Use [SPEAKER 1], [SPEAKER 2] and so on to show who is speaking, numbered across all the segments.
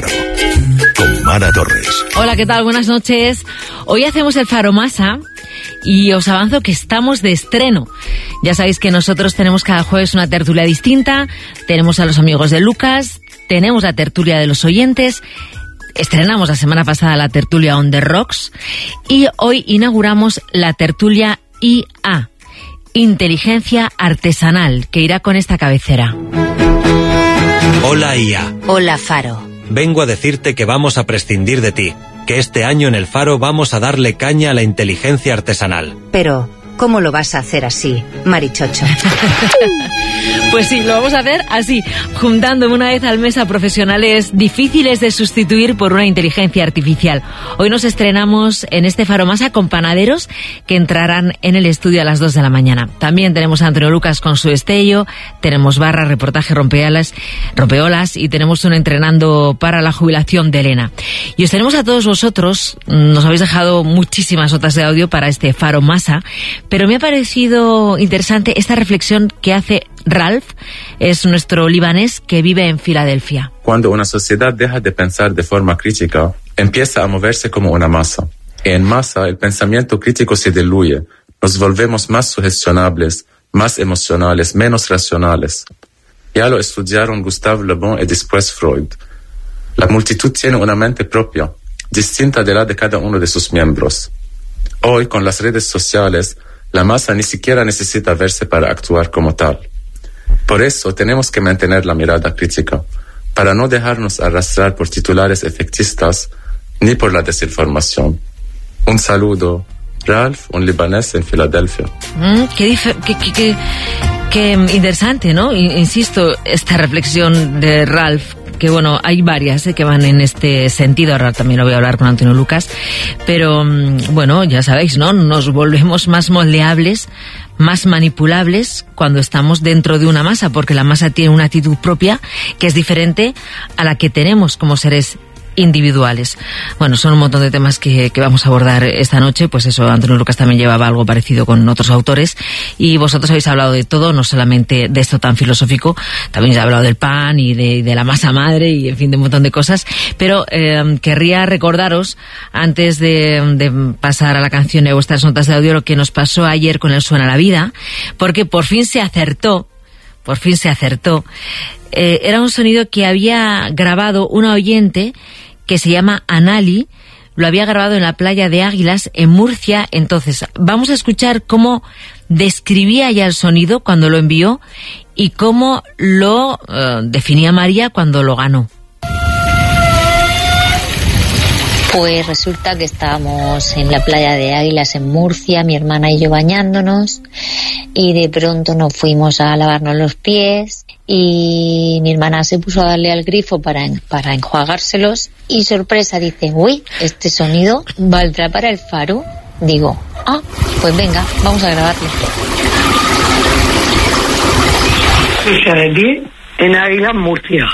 [SPEAKER 1] Faro, con Mara Torres.
[SPEAKER 2] Hola, ¿qué tal? Buenas noches. Hoy hacemos el Faro Masa y os avanzo que estamos de estreno. Ya sabéis que nosotros tenemos cada jueves una tertulia distinta, tenemos a los amigos de Lucas, tenemos la tertulia de los oyentes, estrenamos la semana pasada la tertulia On The Rocks y hoy inauguramos la tertulia IA, Inteligencia Artesanal, que irá con esta cabecera.
[SPEAKER 3] Hola IA.
[SPEAKER 4] Hola Faro.
[SPEAKER 3] Vengo a decirte que vamos a prescindir de ti, que este año en el Faro vamos a darle caña a la inteligencia artesanal.
[SPEAKER 4] Pero, ¿cómo lo vas a hacer así, Marichocho?
[SPEAKER 2] Pues sí, lo vamos a hacer así, juntando una vez al mes a profesionales difíciles de sustituir por una inteligencia artificial. Hoy nos estrenamos en este Faro Masa con panaderos que entrarán en el estudio a las 2 de la mañana. También tenemos a Antonio Lucas con su destello, tenemos barra, reportaje, rompeolas y tenemos un entrenando para la jubilación de Elena. Y os tenemos a todos vosotros, nos habéis dejado muchísimas notas de audio para este Faro Masa, pero me ha parecido interesante esta reflexión que hace Ralph, es nuestro libanés que vive en Filadelfia.
[SPEAKER 5] Cuando una sociedad deja de pensar de forma crítica, empieza a moverse como una masa. En masa, el pensamiento crítico se diluye. Nos volvemos más sugestionables, más emocionales, menos racionales. Ya lo estudiaron Gustave Le Bon y después Freud. La multitud tiene una mente propia, distinta de la de cada uno de sus miembros. Hoy, con las redes sociales, la masa ni siquiera necesita verse para actuar como tal. Por eso tenemos que mantener la mirada crítica, para no dejarnos arrastrar por titulares efectistas ni por la desinformación. Un saludo, Ralph, un libanés en Filadelfia.
[SPEAKER 2] Qué interesante, ¿no? Insisto, esta reflexión de Ralph, que bueno, hay varias que van en este sentido. Ahora también lo voy a hablar con Antonio Lucas, pero bueno, ya sabéis, ¿no? Nos volvemos más moldeables, más manipulables cuando estamos dentro de una masa, porque la masa tiene una actitud propia que es diferente a la que tenemos como seres individuales. Bueno, son un montón de temas que vamos a abordar esta noche. Pues eso, Antonio Lucas también llevaba algo parecido con otros autores y vosotros habéis hablado de todo, no solamente de esto tan filosófico, también habéis hablado del pan y de la masa madre y en fin, de un montón de cosas, pero querría recordaros, antes de pasar a la canción y a vuestras notas de audio, lo que nos pasó ayer con el Suena la Vida, porque por fin se acertó. Era un sonido que había grabado una oyente que se llama Anali, lo había grabado en la playa de Águilas, en Murcia. Entonces, vamos a escuchar cómo describía ya el sonido cuando lo envió y cómo lo definía María cuando lo ganó.
[SPEAKER 6] Pues resulta que estábamos en la playa de Águilas en Murcia, mi hermana y yo bañándonos, y de pronto nos fuimos a lavarnos los pies y mi hermana se puso a darle al grifo para enjuagárselos y sorpresa dice, uy, este sonido valdrá para el Faro. Digo, pues venga, vamos a grabarlo.
[SPEAKER 7] Ducha de pie en Águilas, Murcia.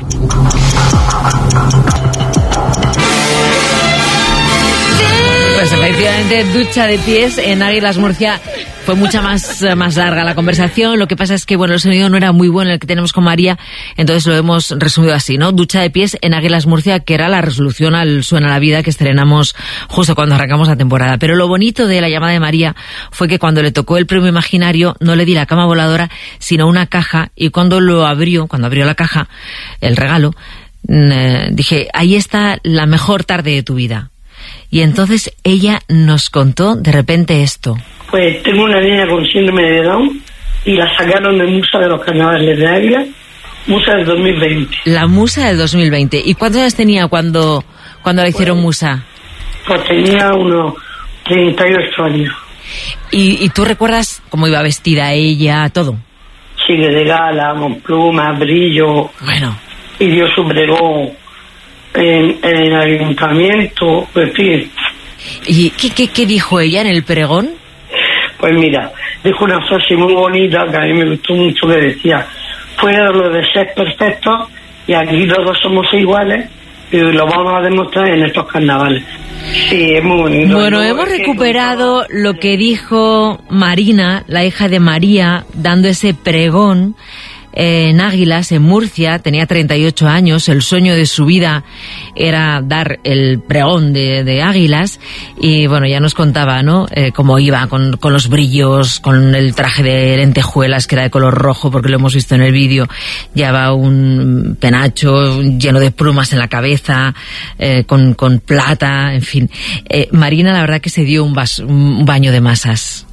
[SPEAKER 2] Pues efectivamente, ducha de pies en Águilas, Murcia. Fue mucha más larga la conversación. Lo que pasa es que, bueno, el sonido no era muy bueno el que tenemos con María, entonces lo hemos resumido así, ¿no? Ducha de pies en Águilas, Murcia, que era la resolución al Suena la Vida que estrenamos justo cuando arrancamos la temporada. Pero lo bonito de la llamada de María fue que cuando le tocó el premio imaginario, no le di la cama voladora, sino una caja, y cuando abrió la caja, el regalo, dije, ahí está la mejor tarde de tu vida. Y entonces ella nos contó de repente esto.
[SPEAKER 7] Pues tengo una niña con síndrome de Down y la sacaron de Musa de los Carnavales de Águila, Musa del 2020.
[SPEAKER 2] La Musa del 2020. ¿Y cuántos años tenía cuando la hicieron Musa?
[SPEAKER 7] Pues tenía unos 38 años.
[SPEAKER 2] ¿Y tú recuerdas cómo iba vestida ella, todo?
[SPEAKER 7] Sí, de gala, con plumas, brillo.
[SPEAKER 2] Bueno.
[SPEAKER 7] Y dio su pregón en el ayuntamiento, pues sí.
[SPEAKER 2] ¿Y qué dijo ella en el pregón?
[SPEAKER 7] Pues mira, dijo una frase muy bonita que a mí me gustó mucho, que decía, fuera de lo de ser perfectos, y aquí todos somos iguales, y lo vamos a demostrar en estos carnavales. Sí, es muy bonito.
[SPEAKER 2] Bueno, hemos recuperado lo que dijo Marina, la hija de María, dando ese pregón en Águilas, en Murcia, tenía 38 años, el sueño de su vida era dar el pregón de Águilas, y bueno, ya nos contaba, ¿no?, cómo iba con los brillos, con el traje de lentejuelas que era de color rojo, porque lo hemos visto en el vídeo, llevaba un penacho lleno de plumas en la cabeza, con plata, en fin. Marina, la verdad que se dio un baño de masas.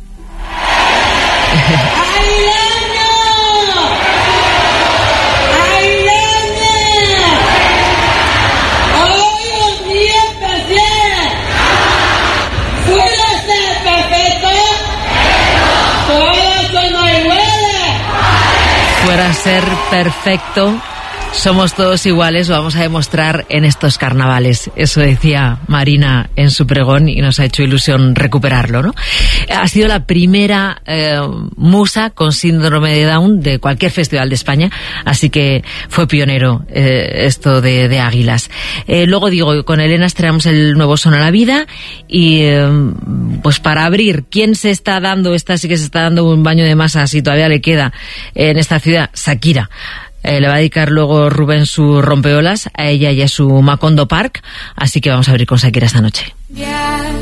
[SPEAKER 2] Fuera a ser perfecto, somos todos iguales, lo vamos a demostrar en estos carnavales. Eso decía Marina en su pregón y nos ha hecho ilusión recuperarlo, ¿no? Ha sido la primera musa con síndrome de Down de cualquier festival de España, así que fue pionero esto de Águilas. Luego digo, con Elena estrenamos el nuevo Son a la Vida y pues para abrir, ¿quién se está dando? Esta sí que se está dando un baño de masas y todavía le queda en esta ciudad, Shakira. Le va a dedicar luego Rubén su rompeolas a ella y a su Macondo Park, así que vamos a abrir con Shakira esta noche.